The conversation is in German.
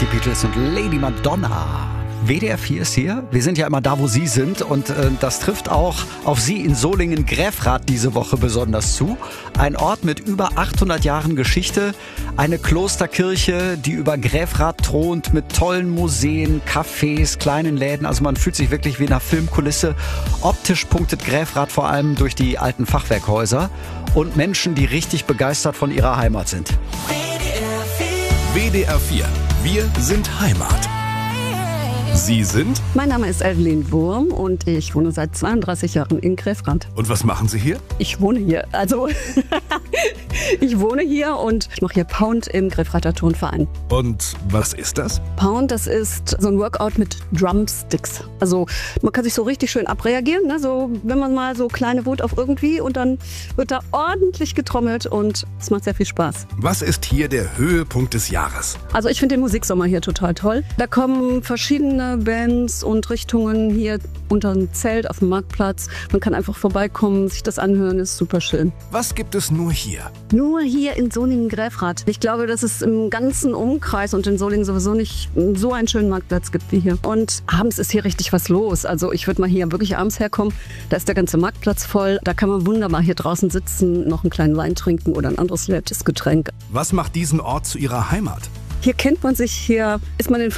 die Beatles und Lady Madonna. WDR 4 ist hier. Wir sind ja immer da, wo Sie sind. Und das trifft auch auf Sie in Solingen-Gräfrath diese Woche besonders zu. Ein Ort mit über 800 Jahren Geschichte. Eine Klosterkirche, die über Gräfrath thront mit tollen Museen, Cafés, kleinen Läden. Also man fühlt sich wirklich wie in einer Filmkulisse. Optisch punktet Gräfrath vor allem durch die alten Fachwerkhäuser und Menschen, die richtig begeistert von ihrer Heimat sind. WDR 4. Wir sind Heimat. Sie sind? Mein Name ist Evelyn Wurm und ich wohne seit 32 Jahren in Gräfrath. Und was machen Sie hier? Ich wohne hier. Also, ich wohne hier und ich mache hier Pound im Gräfrather Turnverein. Und was ist das? Pound, das ist so ein Workout mit Drumsticks. Also, man kann sich so richtig schön abreagieren, ne? So, wenn man mal so kleine Wut auf irgendwie und dann wird da ordentlich getrommelt und es macht sehr viel Spaß. Was ist hier der Höhepunkt des Jahres? Also, ich finde den Musiksommer hier total toll. Da kommen verschiedene Bands und Richtungen hier unter dem Zelt auf dem Marktplatz. Man kann einfach vorbeikommen, sich das anhören, ist super schön. Was gibt es nur hier? Nur hier in Solingen-Gräfrath. Ich glaube, dass es im ganzen Umkreis und in Solingen sowieso nicht so einen schönen Marktplatz gibt wie hier. Und abends ist hier richtig was los. Also ich würde mal hier wirklich abends herkommen. Da ist der ganze Marktplatz voll. Da kann man wunderbar hier draußen sitzen, noch einen kleinen Wein trinken oder ein anderes nettes Getränk. Was macht diesen Ort zu Ihrer Heimat? Hier kennt man sich, hier ist man in